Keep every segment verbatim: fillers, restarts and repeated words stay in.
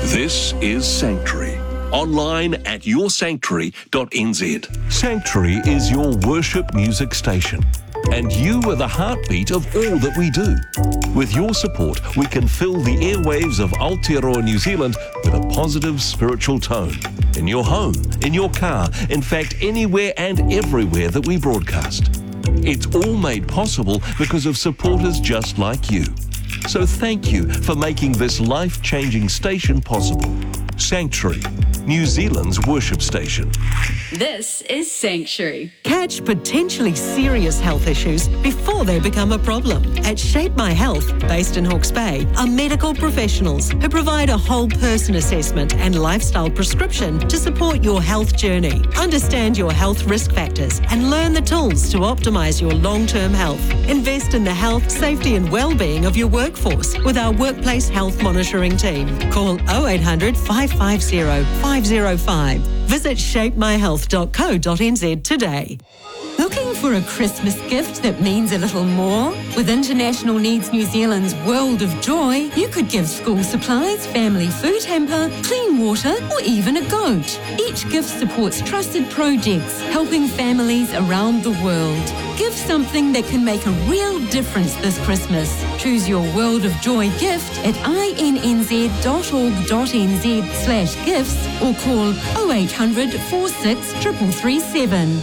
This is Sanctuary. Online at your sanctuary dot n z. Sanctuary is your worship music station, and you are the heartbeat of all that we do. With your support, we can fill the airwaves of Aotearoa New Zealand with a positive spiritual tone. In your home, in your car, in fact, anywhere and everywhere that we broadcast. It's all made possible because of supporters just like you. So thank you for making this life-changing station possible. Sanctuary, New Zealand's worship station. This is Sanctuary. Catch potentially serious health issues before they become a problem. At Shape My Health, based in Hawke's Bay, are medical professionals who provide a whole person assessment and lifestyle prescription to support your health journey. Understand your health risk factors and learn the tools to optimise your long-term health. Invest in the health, safety and well-being of your workforce with our workplace health monitoring team. Call oh eight hundred, five five zero, five zero five. Visit shape my health dot co dot n z today. Looking for a Christmas gift that means a little more? With International Needs New Zealand's World of Joy, you could give school supplies, family food hamper, clean water, or even a goat. Each gift supports trusted projects, helping families around the world. Give something that can make a real difference this Christmas. Choose your World of Joy gift at i n n z dot org dot n z slash gifts or call oh eight hundred, four six, three three three seven.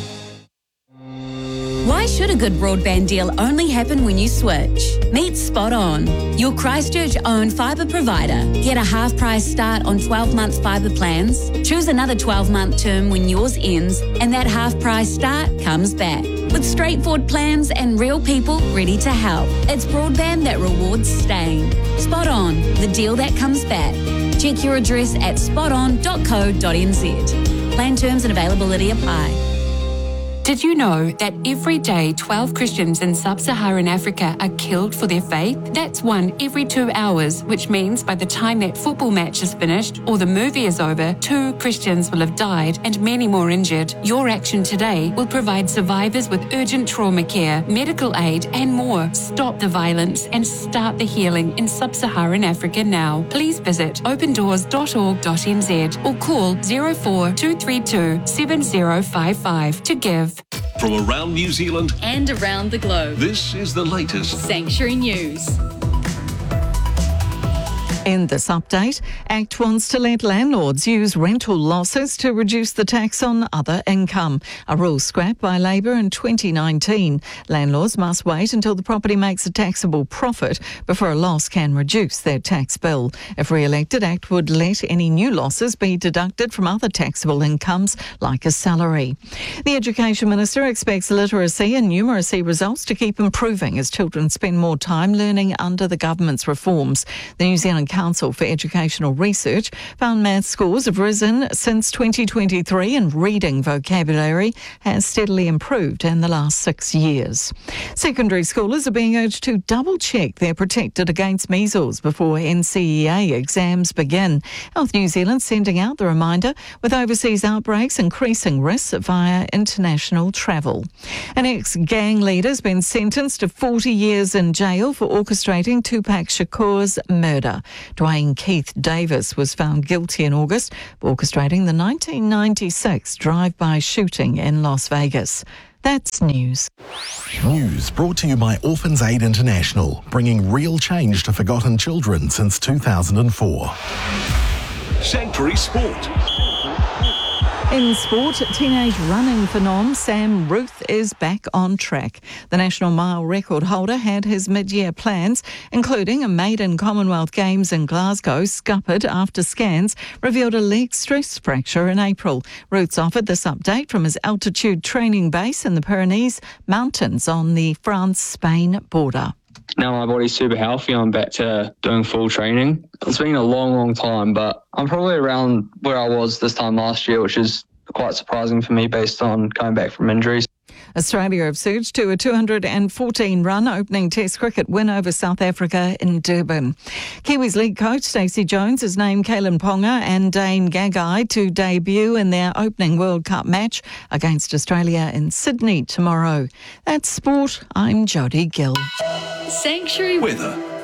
Why should a good broadband deal only happen when you switch? Meet Spot On, your Christchurch-owned fibre provider. Get a half-price start on twelve-month fibre plans. Choose another twelve-month term when yours ends, and that half-price start comes back. With straightforward plans and real people ready to help. It's broadband that rewards staying. Spot On, the deal that comes back. Check your address at spot on dot co dot n z. Plan terms and availability apply. Did you know that every day twelve Christians in sub-Saharan Africa are killed for their faith? That's one every two hours, which means by the time that football match is finished or the movie is over, two Christians will have died and many more injured. Your action today will provide survivors with urgent trauma care, medical aid and more. Stop the violence and start the healing in sub-Saharan Africa now. Please visit open doors dot org dot n z or call zero four two three two seven zero five five to give. From around New Zealand And around the globe. this is the latest Sanctuary News. In this update, Act wants to let landlords use rental losses to reduce the tax on other income. A rule scrapped by Labor in twenty nineteen. Landlords must wait until the property makes a taxable profit before a loss can reduce their tax bill. If re-elected, Act would let any new losses be deducted from other taxable incomes like a salary. The Education Minister expects literacy and numeracy results to keep improving as children spend more time learning under the government's reforms. The New Zealand Council for Educational Research found maths scores have risen since twenty twenty-three and reading vocabulary has steadily improved in the last six years. Secondary schoolers are being urged to double-check they're protected against measles before N C E A exams begin. Health New Zealand sending out the reminder with overseas outbreaks increasing risks via international travel. An ex-gang leader has been sentenced to forty years in jail for orchestrating Tupac Shakur's murder. Dwayne Keith Davis was found guilty in August of orchestrating the nineteen ninety-six drive-by shooting in Las Vegas. That's news. News brought to you by Orphans Aid International, bringing real change to forgotten children since two thousand four. Sanctuary Sport. In sport, teenage running phenom Sam Ruth is back on track. The national mile record holder had his mid-year plans, including a maiden Commonwealth Games in Glasgow, scuppered after scans revealed a leg stress fracture in April. Ruth's offered this update from his altitude training base in the Pyrenees Mountains on the France-Spain border. Now my body's super healthy, I'm back to doing full training. It's been a long, long time, but I'm probably around where I was this time last year, which is quite surprising for me based on coming back from injuries. Australia have surged to a two hundred fourteen run opening Test cricket win over South Africa in Durban. Kiwis league coach Stacey Jones has named Kalen Ponga and Dane Gagai to debut in their opening World Cup match against Australia in Sydney tomorrow. That's sport. I'm Jodie Gill. Sanctuary Weather.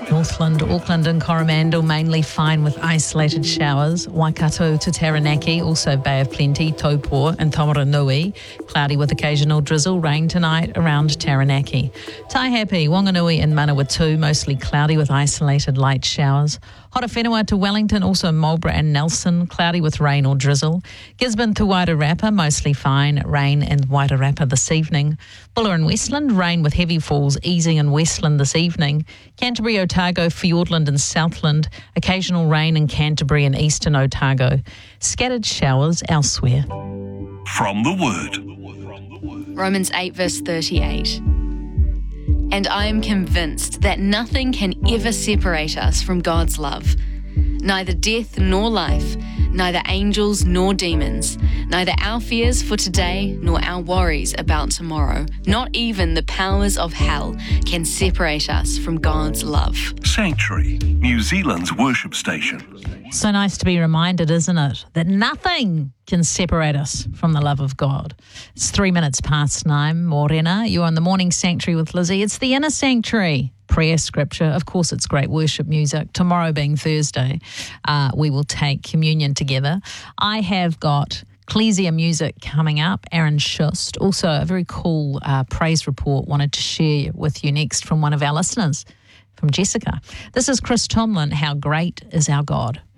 Northland, Auckland and Coromandel mainly fine with isolated showers. Waikato to Taranaki, also Bay of Plenty, Taupo and Taumaranui. Cloudy with occasional drizzle, rain tonight around Taranaki. Taihape, Wanganui and Manawatu, mostly cloudy with isolated light showers. Horowhenua to Wellington, also Marlborough and Nelson, cloudy with rain or drizzle. Gisborne to Wairarapa, mostly fine, rain in Wairarapa this evening. Buller and Westland, rain with heavy falls easing in Westland this evening. Canterbury, Otago, Fiordland and Southland, occasional rain in Canterbury and eastern Otago. Scattered showers elsewhere. From the Word. Romans eight verse thirty-eight. And I am convinced that nothing can ever separate us from God's love. Neither death nor life, neither angels nor demons, neither our fears for today nor our worries about tomorrow, not even the powers of hell can separate us from God's love. Sanctuary, New Zealand's worship station. So nice to be reminded, isn't it, that nothing can separate us from the love of God. It's three minutes past nine. Morena, you're on the Morning Sanctuary with Lizzie. It's the Inner Sanctuary. Prayer, scripture, of course it's great worship music. Tomorrow being Thursday, uh, we will take communion together. I have got Ecclesia music coming up, Aaron Schust. Also a very cool uh, praise report wanted to share with you next from one of our listeners, from Jessica. This is Chris Tomlin, How Great is Our God.